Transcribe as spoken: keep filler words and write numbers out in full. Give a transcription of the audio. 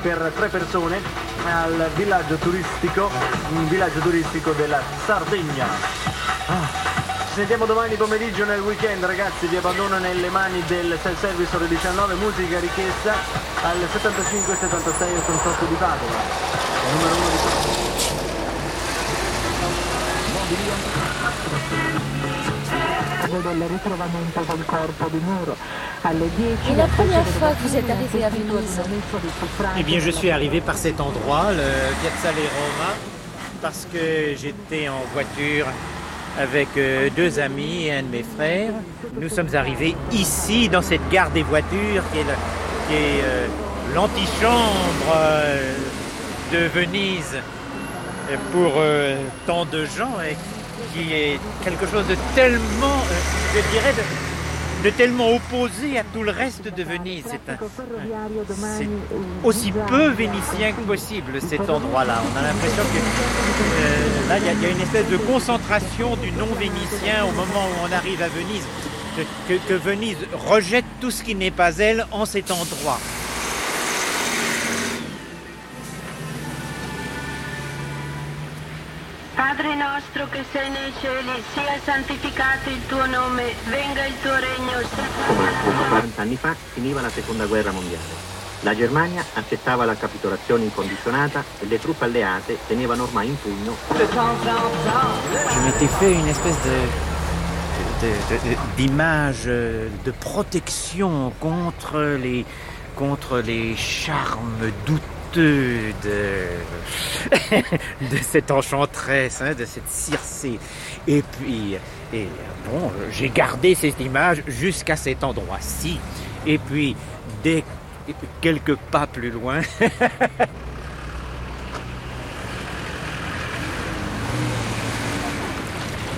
per tre persone al villaggio turistico, un villaggio turistico della Sardegna. Ah. Ci sentiamo domani pomeriggio nel weekend, ragazzi, vi abbandono nelle mani del self-service ore diciannove, musica richiesta al settantacinque settantasei ottantotto di Padova. Il numero uno di del ritrovamento del corpo di Muro alle dieci. Et la première fois que vous êtes arrivé à Venise? Eh bien, je suis arrivé par cet endroit, le Piazzale Roma, parce que j'étais en voiture avec euh, deux amis et un de mes frères. Nous sommes arrivés ici, dans cette gare des voitures, qui est, le, qui est euh, l'antichambre euh, de Venise pour euh, tant de gens, et qui est quelque chose de tellement, euh, je dirais, de, de tellement opposé à tout le reste de Venise. C'est, un, c'est aussi peu vénitien que possible, cet endroit-là. On a l'impression que euh, là, il y, y a une espèce de concentration du non-vénitien au moment où on arrive à Venise, que, que, que Venise rejette tout ce qui n'est pas elle en cet endroit. Padre nostro che sei nei cieli, sia santificato il tuo nome, venga il tuo regno. Come quaranta anni fa finiva la seconda guerra mondiale. La Germania accettava la capitolazione incondizionata et le truppe alleate tenevano ormai in pugno. Je m'étais fait une espèce de, de, de, d'image de protection contre les, contre les charmes douteux de, de cette enchanteresse, hein, de cette Circé. Et puis, et, bon, j'ai gardé cette image jusqu'à cet endroit-ci. Et puis, dès quelques pas plus loin,